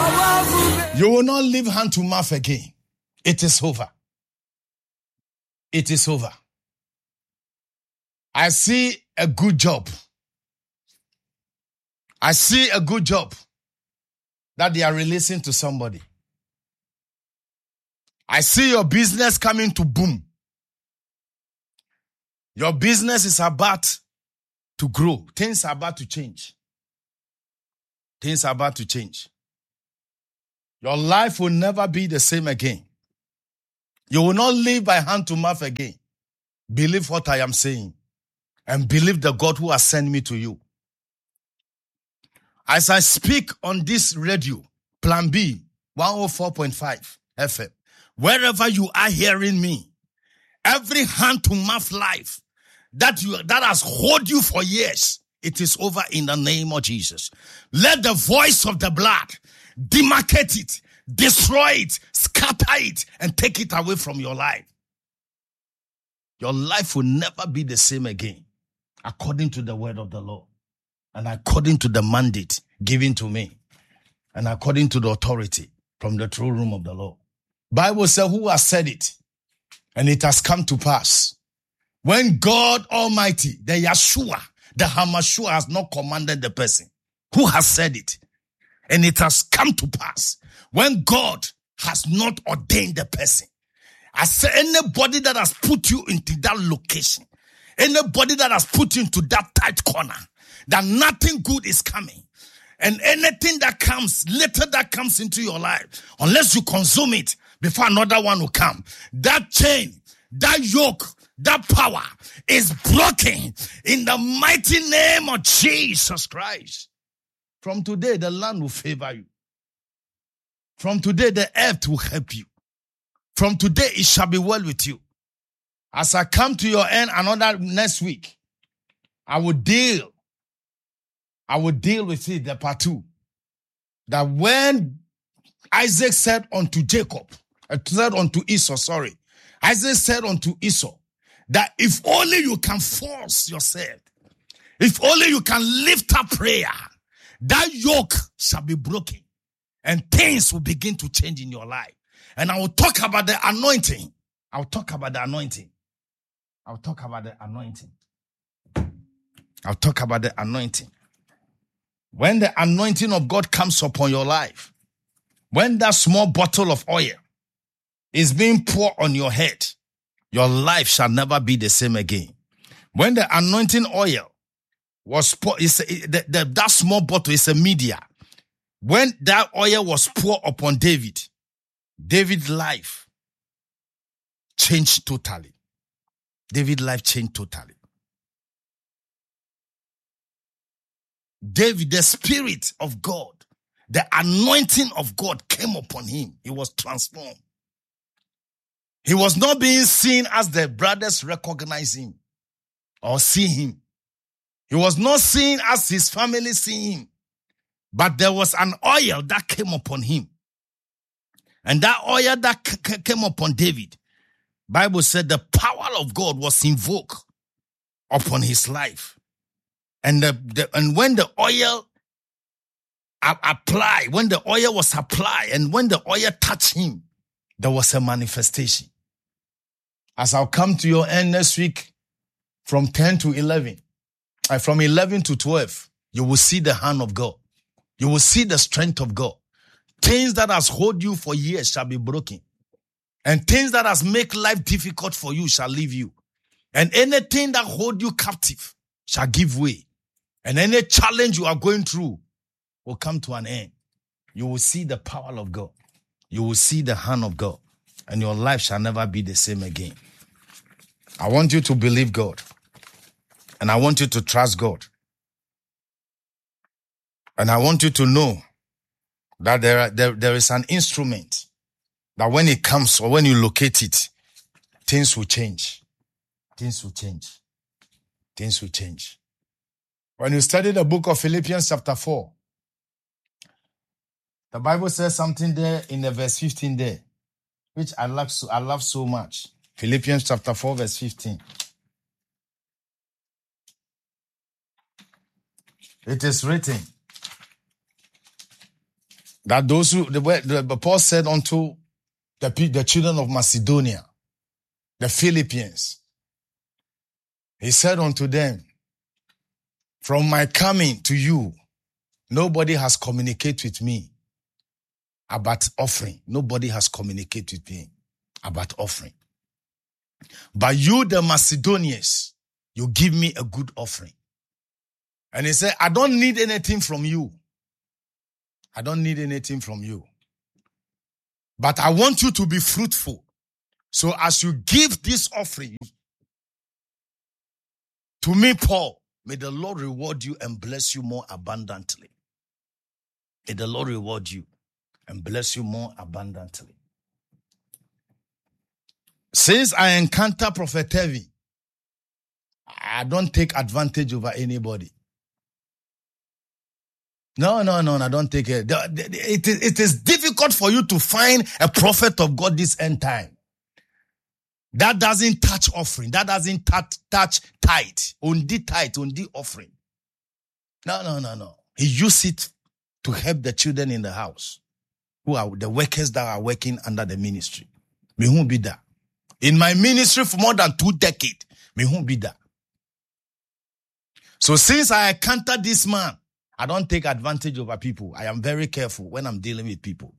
You will not live hand to mouth again. It is over. It is over. I see a good job. I see a good job that they are releasing to somebody. I see your business coming to boom. Your business is about to grow. Things are about to change. Things are about to change. Your life will never be the same again. You will not live by hand to mouth again. Believe what I am saying. And believe the God who has sent me to you. As I speak on this radio, Plan B, 104.5 FM, wherever you are hearing me, every hand to mouth life that has hold you for years, it is over in the name of Jesus. Let the voice of the blood demarcate it, destroy it, scatter it, and take it away from your life. Your life will never be the same again, according to the word of the Lord, and according to the mandate given to me, and according to the authority from the throne room of the Lord. Bible says, who has said it? And it has come to pass. When God Almighty, the Yeshua, the Hamashua has not commanded the person, who has said it? And it has come to pass. When God has not ordained the person. I say anybody that has put you into that location, anybody that has put you into that tight corner, that nothing good is coming. And anything that comes, later that comes into your life, unless you consume it before another one will come, that chain, that yoke, that power is broken in the mighty name of Jesus Christ. From today, the land will favor you. From today, the earth will help you. From today, it shall be well with you. As I come to your end another next week, I will deal with it, the part 2. That when Isaac said unto Esau, Isaac said unto Esau, that if only you can force yourself, if only you can lift up prayer, that yoke shall be broken and things will begin to change in your life. And I will talk about the anointing. I'll talk about the anointing. When the anointing of God comes upon your life, when that small bottle of oil is being poured on your head, your life shall never be the same again. When the anointing oil was poured, that small bottle is a media. When that oil was poured upon David's life changed totally. David's life changed totally. David, the Spirit of God, the anointing of God came upon him. He was transformed. He was not being seen as the brothers recognize him or see him. He was not seen as his family see him. But there was an oil that came upon him. And that oil that came upon David, Bible said the power of God was invoked upon his life. And when the oil when the oil was applied and when the oil touched him, there was a manifestation. As I'll come to your end next week from 10 to 11, from 11 to 12, you will see the hand of God. You will see the strength of God. Things that has hold you for years shall be broken. And things that has make life difficult for you shall leave you. And anything that hold you captive shall give way. And any challenge you are going through will come to an end. You will see the power of God. You will see the hand of God. And your life shall never be the same again. I want you to believe God. And I want you to trust God. And I want you to know that there is an instrument that when it comes or when you locate it, things will change. Things will change. Things will change. When you study the book of Philippians chapter 4, the Bible says something there in the verse 15 there, which I love so much. Philippians chapter 4 verse 15. It is written, That those who, the Paul said unto the children of Macedonia, the Philippians, he said unto them, from my coming to you, nobody has communicated with me about offering. Nobody has communicated with me about offering. But you, the Macedonians, you give me a good offering. And he said, I don't need anything from you. I don't need anything from you. But I want you to be fruitful. So as you give this offering to me, Paul, may the Lord reward you and bless you more abundantly. May the Lord reward you and bless you more abundantly. Since I encounter Prophet Tevi, I don't take advantage over anybody. No, I don't take it. It is difficult for you to find a prophet of God this end time that doesn't touch offering, that doesn't touch tithe, only offering. No. He used it to help the children in the house, who are the workers that are working under the ministry. Me who be that? In my ministry for more than 2 decades, me who be that? So since I encountered this man, I don't take advantage over people. I am very careful when I'm dealing with people.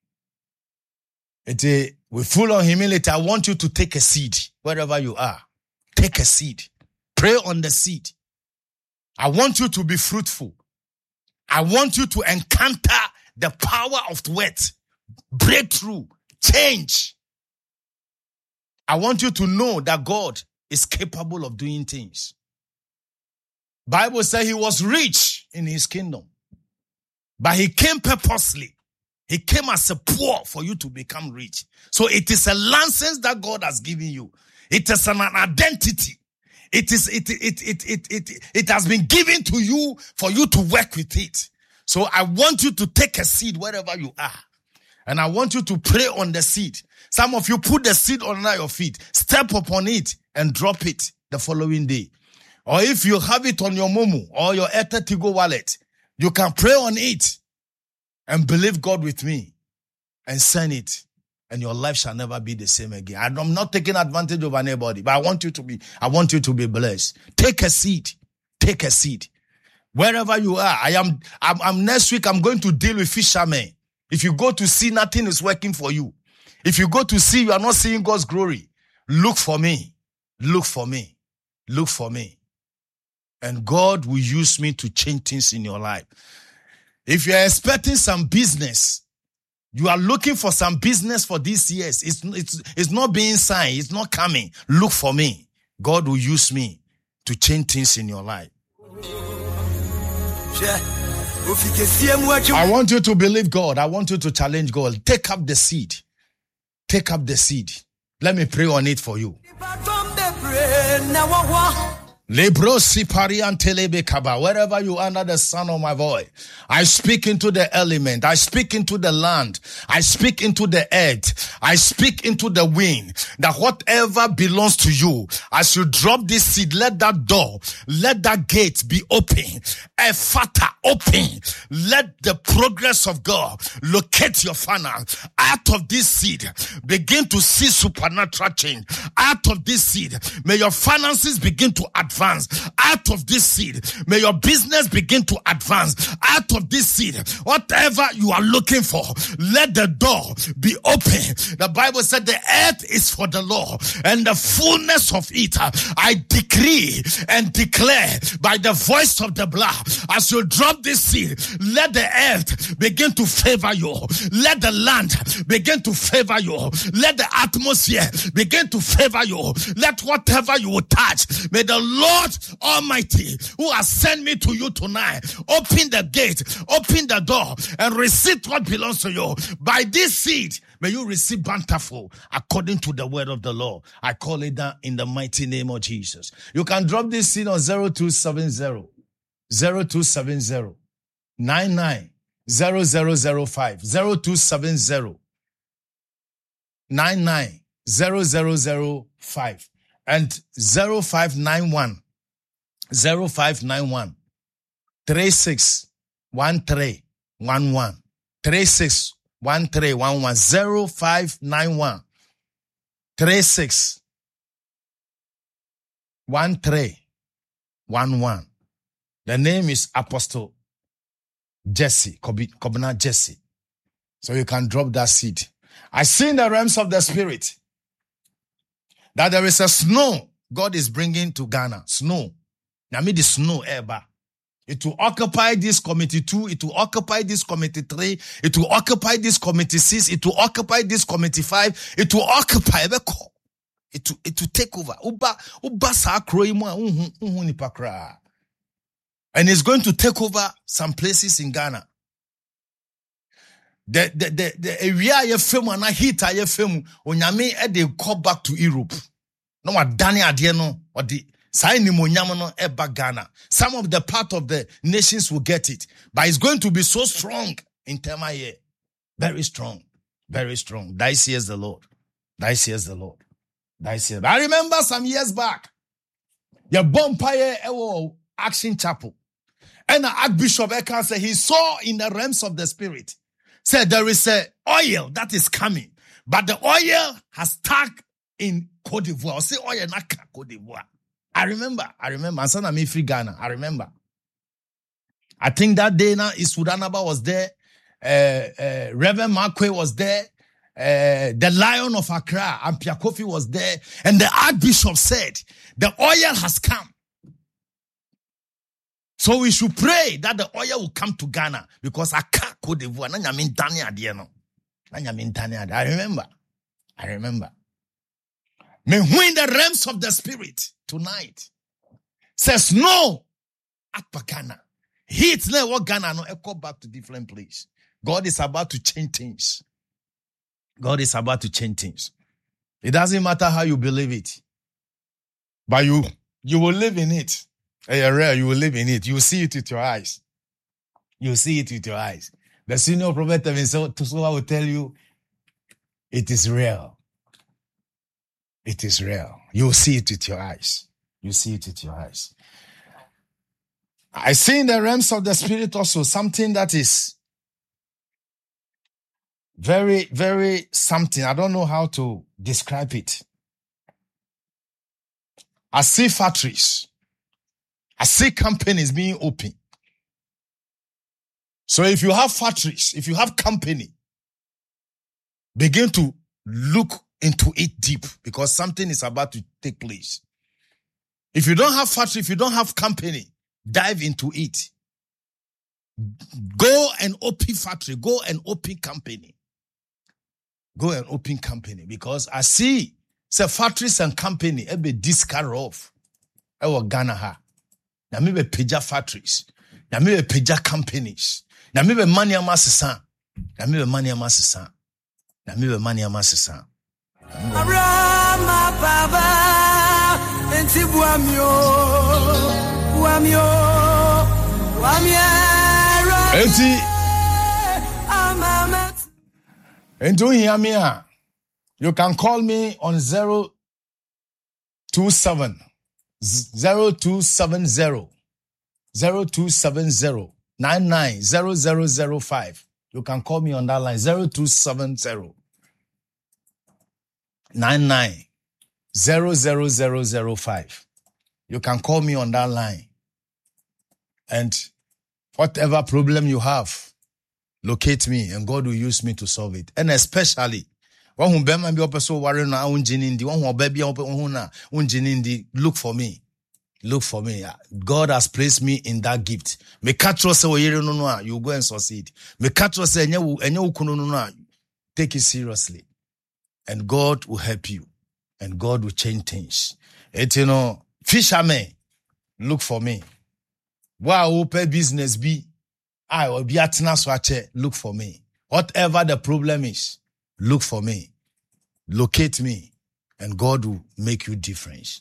With full of humility, I want you to take a seed wherever you are. Take a seed. Pray on the seed. I want you to be fruitful. I want you to encounter the power of words, breakthrough, change. I want you to know that God is capable of doing things. Bible says he was rich in his kingdom, but he came purposely. He came as a poor for you to become rich. So it is a license that God has given you. It is an identity. It has been given to you for you to work with it. So I want you to take a seed wherever you are. And I want you to pray on the seed. Some of you put the seed under your feet, step upon it and drop it the following day. Or if you have it on your Momo or your Airtel Tigo wallet, you can pray on it and believe God with me and send it. And your life shall never be the same again. I'm not taking advantage of anybody, but I want you to be blessed. Take a seed. Take a seed. Wherever you are, I'm next week, I'm going to deal with fishermen. If you go to sea, nothing is working for you. If you go to sea, you are not seeing God's glory. Look for me. Look for me. Look for me. And God will use me to change things in your life. If you are expecting some business, you are looking for some business for these years, it's not being signed, it's not coming. Look for me. God will use me to change things in your life. I want you to believe God. I want you to challenge God. Take up the seed. Take up the seed. Let me pray on it for you. Wherever you are under the sound of my voice, I speak into the element, I speak into the land, I speak into the earth, I speak into the wind, that whatever belongs to you, as you drop this seed, let that door, let that gate be open, a fata open, let the progress of God locate your funnel. Out of this seed, begin to see supernatural change. Out of this seed, may your finances begin to advance. Out of this seed, may your business begin to advance. Out of this seed, whatever you are looking for, let the door be open. The Bible said the earth is for the Lord and the fullness of it. I decree and declare by the voice of the blood, as you drop this seed, let the earth begin to favor you. Let the land begin to favor you. Let the atmosphere begin to favor you. Let whatever you will touch, may the Lord Almighty, who has sent me to you tonight, open the gate, open the door, and receive what belongs to you. By this seed, may you receive bountiful according to the word of the Lord. I call it down in the mighty name of Jesus. You can drop this seed on 0270 99 0005 0270 99 0005 and 0591 361311 361311 0591 361311. The name is Apostle Jesse, Kobina Jesse. So you can drop that seed. I see in the realms of the spirit that there is a snow God is bringing to Ghana. Snow. I mean the snow ever. It will occupy this committee 2. It will occupy this committee 3. It will occupy this committee 6. It will occupy this committee 5. It will occupy. It will take over. And it's going to take over some places in Ghana. The area you film and heat you film onyame they go back to Europe. No what Dani Adieno or the Ghana. Some of the part of the nations will get it, but it's going to be so strong in Tema here. Very strong. Very strong. That says the Lord. That says the Lord. That says. I remember some years back, your bonfire Action Chapel. And the Archbishop Eka said he saw in the realms of the spirit, said there is a oil that is coming, but the oil has stuck in Cote d'Ivoire. Say oil not Cote d'Ivoire. I remember. And son of me free Ghana. I remember. I think that day now Isudanaba was there. Reverend Markwe was there. The Lion of Accra, Ampia Kofi was there. And the Archbishop said, the oil has come. So we should pray that the oil will come to Ghana because I can't Cote d'Ivoire. I remember. May who in the realms of the spirit tonight says no at Ghana. Heat let what Ghana no echo back to different place. God is about to change things. God is about to change things. It doesn't matter how you believe it, but you will live in it. You will live in it. You will see it with your eyes. You will see it with your eyes. The senior prophet Tusowa will tell you, it is real. It is real. You will see it with your eyes. You see it with your eyes. I see in the realms of the spirit also something that is very, very something. I don't know how to describe it. I see factories. I see companies being open. So if you have factories, if you have company, begin to look into it deep because something is about to take place. If you don't have factory, if you don't have company, dive into it. Go and open factory. Go and open company. Go and open company because I see factories and company be discard off. Ewa Ghana ha. Na me be peja factories. Na me be peja companies. Na me be money amasisa. Na me be money amasisa. Na me be money amasisa. Abrama baba enti buamio enti hear me. You can call me on 0270 990005. You can call me on that line 0270 990005. You can call me on that line. And whatever problem you have, locate me and God will use me to solve it. And especially, look for me. Look for me. God has placed me in that gift. You go and succeed. Take it seriously. And God will help you. And God will change things. Fishermen, look for me. Wow, open business be. I will be at Naswache. Look for me. Whatever the problem is, look for me. Locate me. And God will make you different.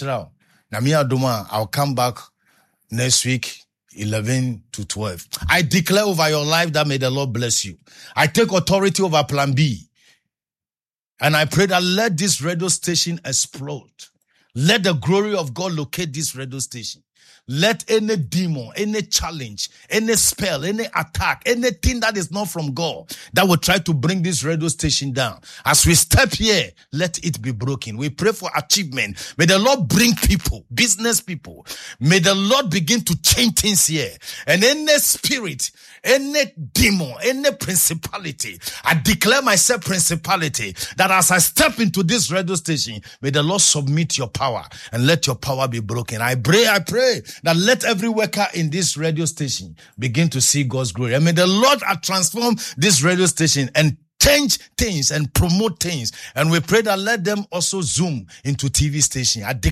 I'll come back next week, 11 to 12. I declare over your life that may the Lord bless you. I take authority over Plan B. And I pray that let this radio station explode. Let the glory of God locate this radio station. Let any demon, any challenge, any spell, any attack, anything that is not from God that will try to bring this radio station down, as we step here, let it be broken. We pray for achievement. May the Lord bring people, business people. May the Lord begin to change things here. And any spirit, any demon, any principality, I declare myself principality, that as I step into this radio station, may the Lord submit your power and let your power be broken. I pray that let every worker in this radio station begin to see God's glory. And may the Lord transform this radio station and change things and promote things. And we pray that let them also zoom into TV station.